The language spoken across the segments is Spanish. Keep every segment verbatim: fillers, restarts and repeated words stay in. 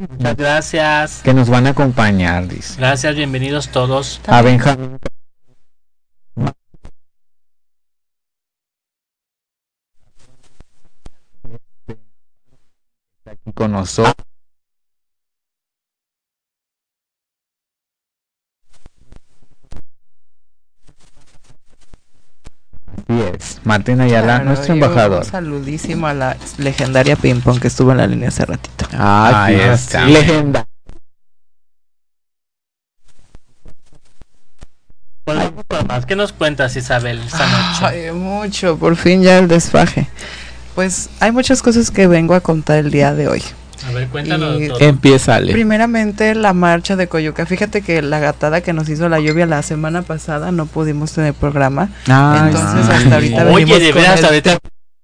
Muchas gracias. Que nos van a acompañar, dice. Gracias, bienvenidos todos. A Benjamín. Aquí con nosotros. Así es, Martín Ayala, Claro, nuestro y embajador. Un saludísimo a la legendaria Ping Pong que estuvo en la línea hace ratito. Ah, ahí está. Legenda. Más, ¿qué nos cuentas, Isabel, esta noche? Ay, mucho, por fin ya el desfaje. Pues hay muchas cosas que vengo a contar el día de hoy. A ver, cuéntanos Y todo. Empieza, Ale. Primeramente, la marcha de Coyuca. Fíjate que la gatada que nos hizo la lluvia la semana pasada no pudimos tener programa. Ah, Entonces, sí. hasta ahorita Oye, venimos de con veras, el ahorita.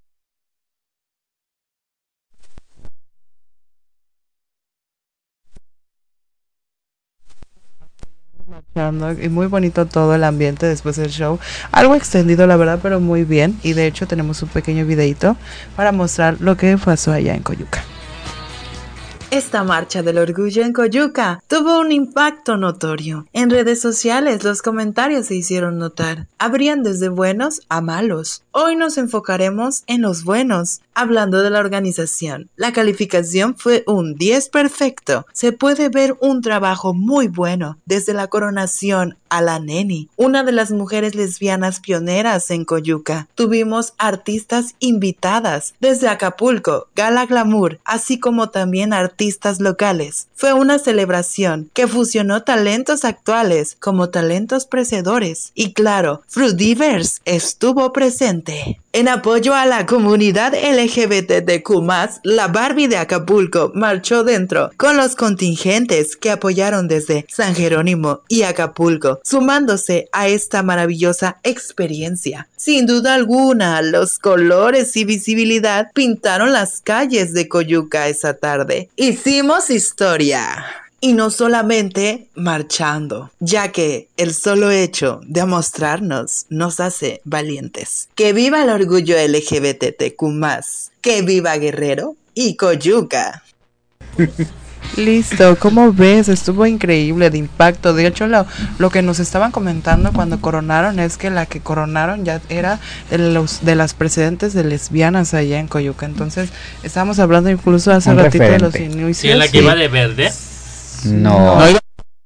marchando, y muy bonito todo el ambiente después del show. Algo extendido, la verdad, pero muy bien. Y de hecho, tenemos un pequeño videito para mostrar lo que pasó allá en Coyuca. Esta marcha del orgullo en Coyuca tuvo un impacto notorio. En redes sociales los comentarios se hicieron notar. Habrían desde buenos a malos. Hoy nos enfocaremos en los buenos. Hablando de la organización, la calificación fue un diez perfecto. Se puede ver un trabajo muy bueno, desde la coronación a la neni, una de las mujeres lesbianas pioneras en Coyuca. Tuvimos artistas invitadas desde Acapulco, Gala Glamour, así como también artistas locales. Fue una celebración que fusionó talentos actuales como talentos precedores. Y claro, Fruitivers estuvo presente. En apoyo a la comunidad L G B T Q más, la Barbie de Acapulco marchó dentro con los contingentes que apoyaron desde San Jerónimo y Acapulco, sumándose a esta maravillosa experiencia. Sin duda alguna, los colores y visibilidad pintaron las calles de Coyuca esa tarde. Hicimos historia. Y no solamente marchando, ya que el solo hecho de mostrarnos nos hace valientes. ¡Que viva el orgullo L G B T Q más! ¡Que viva Guerrero y Coyuca! Listo, ¿cómo ves? Estuvo increíble de impacto. De hecho, lo, lo que nos estaban comentando cuando coronaron es que la que coronaron ya era de, los, de las precedentes de lesbianas allá en Coyuca. Entonces, estábamos hablando incluso hace Un ratito referente. de los inicios. ¿Sí, en la que iba de verde? No. No.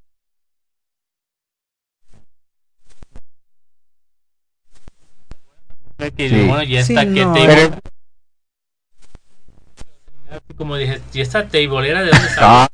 Sí. Bueno, y esta Sí, que no. table, Pero- como dije, ¿y esta tableera de dónde sale?